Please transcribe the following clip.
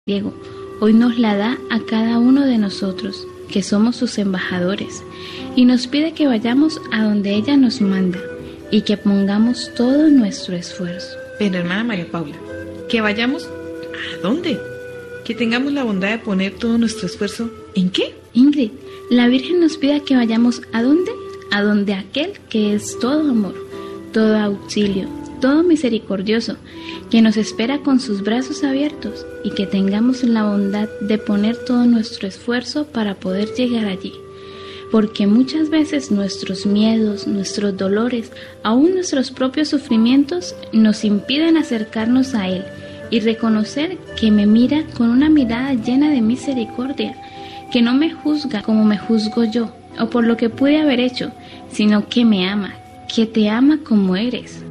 Diego, hoy nos la da a cada uno de nosotros, que somos sus embajadores, y nos pide que vayamos a donde ella nos manda y que pongamos todo nuestro esfuerzo. Pero hermana María Paula, ¿que vayamos a dónde? ¿Que tengamos la bondad de poner todo nuestro esfuerzo en qué? Ingrid, la Virgen nos pide que vayamos ¿a dónde? A donde aquel que es todo amor, todo auxilio, todo misericordioso, que nos espera con sus brazos abiertos y que tengamos la bondad de poner todo nuestro esfuerzo para poder llegar allí. Porque muchas veces nuestros miedos, nuestros dolores, aún nuestros propios sufrimientos nos impiden acercarnos a Él y reconocer que me mira con una mirada llena de misericordia, que no me juzga como me juzgo yo o por lo que pude haber hecho, sino que me ama, que te ama como eres.